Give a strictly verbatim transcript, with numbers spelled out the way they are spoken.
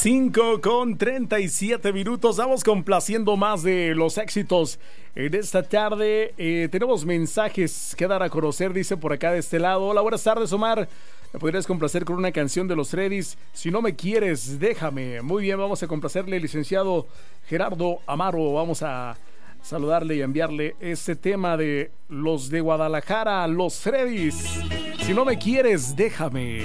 cinco con treinta y siete minutos. Vamos complaciendo más de los éxitos en esta tarde. Eh, tenemos mensajes que dar a conocer, dice por acá de este lado. Hola, buenas tardes, Omar. ¿Me podrías complacer con una canción de los Freddys? Si no me quieres, déjame. Muy bien, vamos a complacerle, licenciado Gerardo Amaro. Vamos a saludarle y enviarle este tema de los de Guadalajara, los Freddys. Si no me quieres, déjame.